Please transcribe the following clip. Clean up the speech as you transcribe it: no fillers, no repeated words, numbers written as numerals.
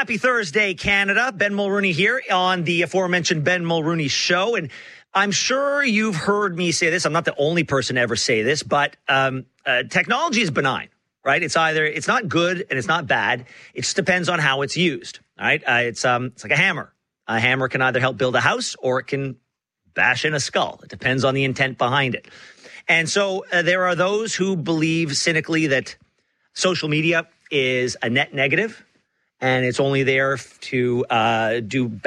Happy Thursday, Canada. Ben Mulrooney here on the aforementioned Ben Mulrooney Show. And I'm sure you've heard me say this. I'm not the only person to ever say this, but technology is benign, right? It's not good and it's not bad. It just depends on how it's used, right? It's like a hammer. A hammer can either help build a house or it can bash in a skull. It depends on the intent behind it. And so there are those who believe cynically that social media is a net negative and it's only there to do